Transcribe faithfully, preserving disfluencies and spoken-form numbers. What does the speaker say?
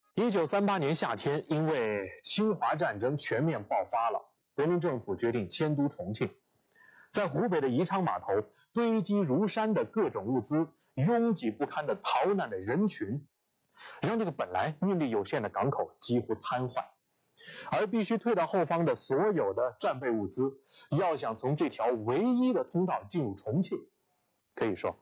一九三八年夏天，因为侵华战争全面爆发了，国民政府决定迁都重庆。在湖北的宜昌码头，堆积如山的各种物资，拥挤不堪的逃难的人群，让这个本来运力有限的港口几乎瘫痪。而必须退到后方的所有的战备物资，要想从这条唯一的通道进入重庆，可以说